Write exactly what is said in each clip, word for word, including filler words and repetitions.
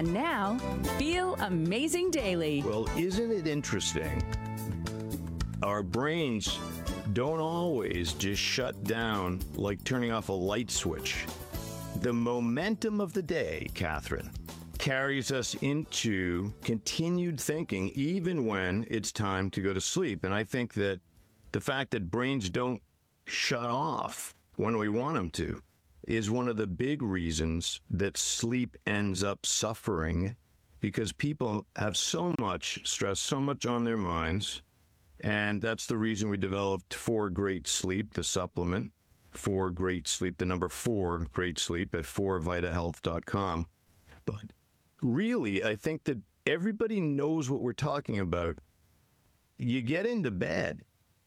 And now, Feel Amazing Daily. Well, isn't it interesting? Our brains don't always just shut down like turning off a light switch. The momentum of the day, Catherine, carries us into continued thinking even when it's time to go to sleep. And I think that the fact that brains don't shut off when we want them to is one of the big reasons that sleep ends up suffering, because people have so much stress, so much on their minds. And that's the reason we developed For Great Sleep, the supplement, For Great Sleep, the number four, Great Sleep at four vita health dot com. But really, I think that everybody knows what we're talking about. You get into bed,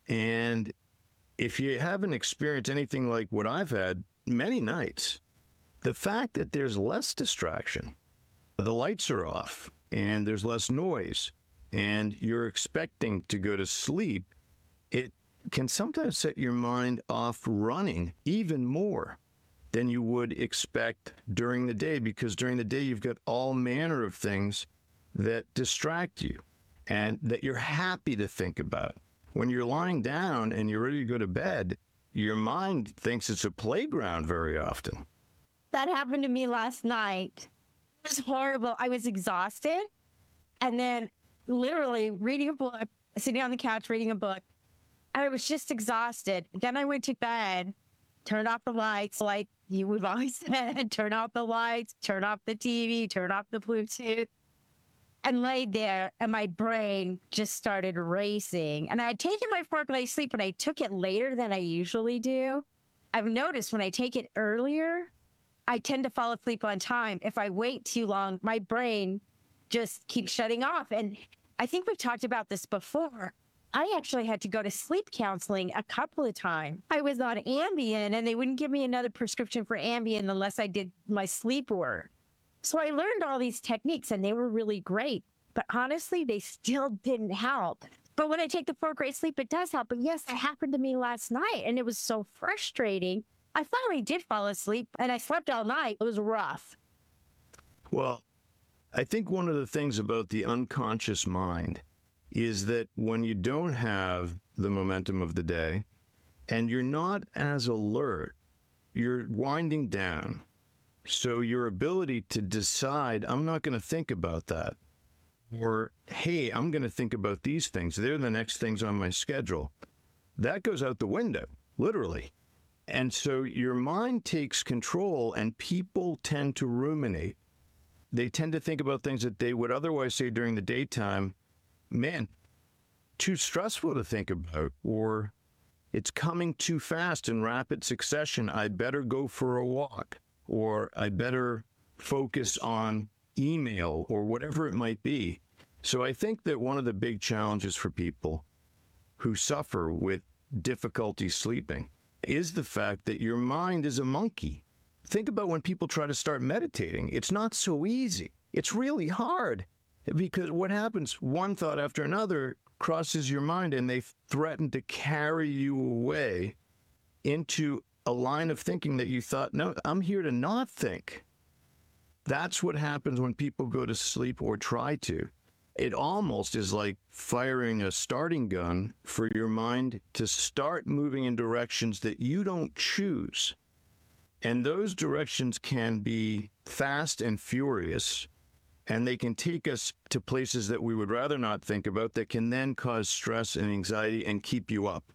and if you haven't experienced anything like what I've had many nights, the fact that there's less distraction, the lights are off, and there's less noise, and you're expecting to go to sleep, it can sometimes set your mind off running even more than you would expect during the day, because during the day you've got all manner of things that distract you and that you're happy to think about. When you're lying down and you're ready to go to bed, your mind thinks it's a playground very often. That happened to me last night. It was horrible. I was exhausted, and then literally reading a book, sitting on the couch reading a book. I was just exhausted. Then I went to bed, turned off the lights, like you would always said, turn off the lights, turn off the T V, turn off the Bluetooth, and laid there, and my brain just started racing. And I had taken my four night sleep, and I took it later than I usually do. I've noticed when I take it earlier, I tend to fall asleep on time. If I wait too long, my brain just keeps shutting off. And I think we've talked about this before. I actually had to go to sleep counseling a couple of times. I was on Ambien, and they wouldn't give me another prescription for Ambien unless I did my sleep work. So I learned all these techniques, and they were really great. But honestly, they still didn't help. But when I take the For Great Sleep, it does help. But yes, it happened to me last night, and it was so frustrating. I finally did fall asleep, and I slept all night. It was rough. Well, I think one of the things about the unconscious mind is that when you don't have the momentum of the day and you're not as alert, you're winding down. So your ability to decide, I'm not going to think about that, or, hey, I'm going to think about these things, they're the next things on my schedule, that goes out the window, literally. And so your mind takes control, and people tend to ruminate. They tend to think about things that they would otherwise say during the daytime, man, too stressful to think about, or it's coming too fast in rapid succession, I better go for a walk, or I better focus on email, or whatever it might be. So I think that one of the big challenges for people who suffer with difficulty sleeping is the fact that your mind is a monkey. Think about when people try to start meditating. It's not so easy. It's really hard, because what happens, one thought after another crosses your mind, and they threaten to carry you away into a line of thinking that you thought, no, I'm here to not think. That's what happens when people go to sleep or try to. It almost is like firing a starting gun for your mind to start moving in directions that you don't choose. And those directions can be fast and furious, and they can take us to places that we would rather not think about, that can then cause stress and anxiety and keep you up.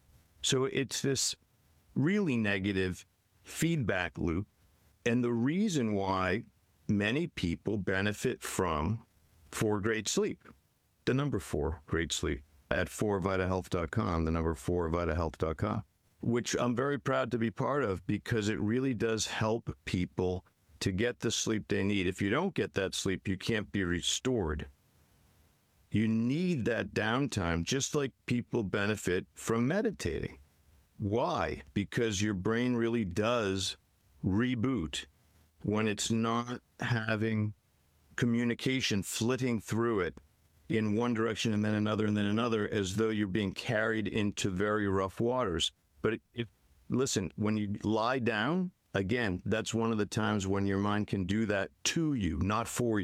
So it's this really negative feedback loop. And the reason why many people benefit from For Great Sleep, the number four, Great Sleep, at four vita health dot com, the number four vita health dot com, which I'm very proud to be part of, because it really does help people to get the sleep they need. If you don't get that sleep, you can't be restored. You need that downtime, just like people benefit from meditating. Why? Because your brain really does reboot when it's not having communication flitting through it in one direction and then another and then another, as though you're being carried into very rough waters. But if, listen, when you lie down, again, that's one of the times when your mind can do that to you, not for you.